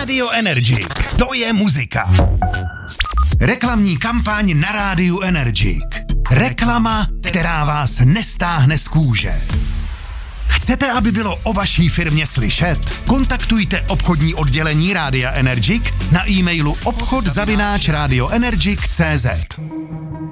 Radio Energy. To je muzika. Reklamní kampaň na Rádiu Energy. Reklama, která vás nestáhne z kůže. Chcete, aby bylo o vaší firmě slyšet? Kontaktujte obchodní oddělení Rádia Energy na e-mailu obchod@radioenergy.cz.